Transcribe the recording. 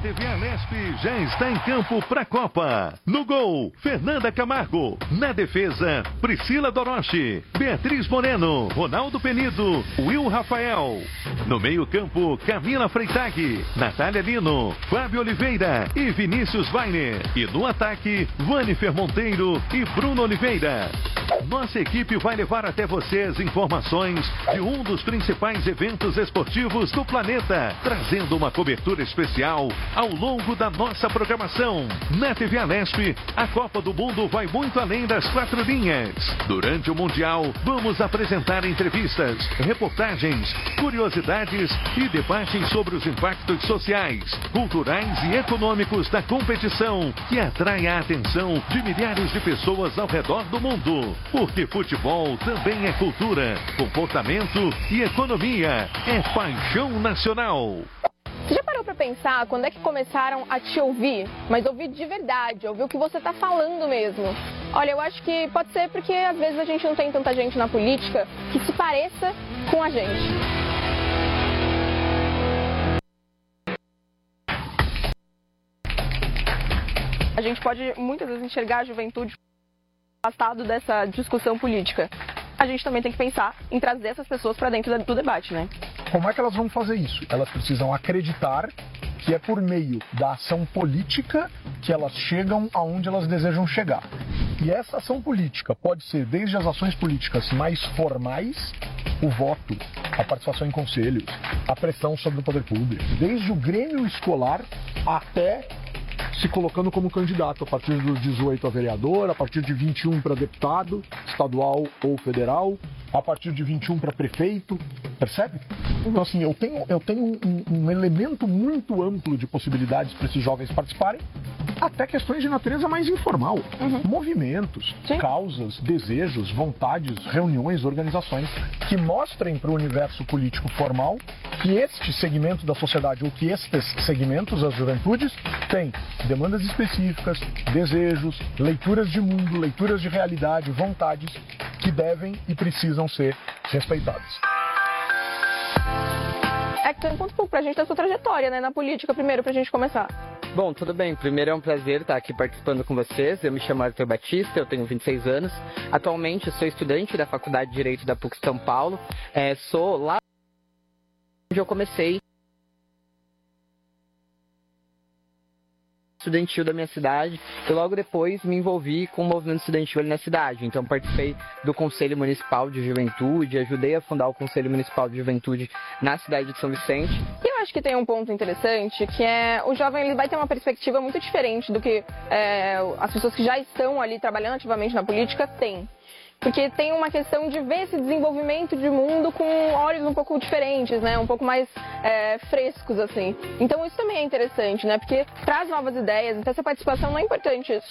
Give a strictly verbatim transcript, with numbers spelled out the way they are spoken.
T V Alesp já está em campo para a Copa. No gol, Fernanda Camargo. Na defesa, Priscila Doroche, Beatriz Moreno, Ronaldo Penido, Will Rafael. No meio-campo, Camila Freitag, Natália Lino, Fábio Oliveira e Vinícius Weiner. E no ataque, Vanifer Monteiro e Bruno Oliveira. Nossa equipe vai levar até você as informações de um dos principais eventos esportivos do planeta, trazendo uma cobertura especial ao longo da nossa programação. Na T V Alesp, a Copa do Mundo vai muito além das quatro linhas. Durante o Mundial, vamos apresentar entrevistas, reportagens, curiosidades e debates sobre os impactos sociais, culturais e econômicos da competição, que atrai a atenção de milhares de pessoas ao redor do mundo. Porque futebol também é cultura, comportamento e economia. É paixão nacional. Você já parou para pensar quando é que começaram a te ouvir? Mas ouvir de verdade, ouvir o que você está falando mesmo. Olha, eu acho que pode ser porque às vezes a gente não tem tanta gente na política que se pareça com a gente. A gente pode muitas vezes enxergar a juventude afastado dessa discussão política. A gente também tem que pensar em trazer essas pessoas para dentro do debate, né? Como é que elas vão fazer isso? Elas precisam acreditar que é por meio da ação política que elas chegam aonde elas desejam chegar. E essa ação política pode ser desde as ações políticas mais formais, o voto, a participação em conselhos, a pressão sobre o poder público, desde o grêmio escolar até se colocando como candidato a partir dos dezoito a vereador, a partir de vinte e um para deputado, estadual ou federal, a partir de vinte e um para prefeito, percebe? Então assim, eu tenho, eu tenho um, um elemento muito amplo de possibilidades para esses jovens participarem, até questões de natureza mais informal, uhum. movimentos, Sim. causas, desejos, vontades, reuniões, organizações que mostrem para o universo político formal que este segmento da sociedade ou que estes segmentos, as juventudes, têm demandas específicas, desejos, leituras de mundo, leituras de realidade, vontades que devem e precisam ser respeitadas. É que conta um pouco pra gente da sua trajetória, né, na política, primeiro, pra gente começar. Bom, tudo bem. Primeiro é um prazer estar aqui participando com vocês. Eu me chamo Arthur Batista, eu tenho vinte e seis anos. Atualmente sou estudante da Faculdade de Direito da P U C São Paulo. É, sou lá onde eu comecei estudantil da minha cidade e logo depois me envolvi com o movimento estudantil ali na cidade. Então participei do Conselho Municipal de Juventude, ajudei a fundar o Conselho Municipal de Juventude na cidade de São Vicente. E eu acho que tem um ponto interessante, que é o jovem ele vai ter uma perspectiva muito diferente do que é, as pessoas que já estão ali trabalhando ativamente na política têm. Porque tem uma questão de ver esse desenvolvimento de mundo com olhos um pouco diferentes, né? Um pouco mais é, frescos, assim. Então isso também é interessante, né? Porque traz novas ideias, então essa participação não é importante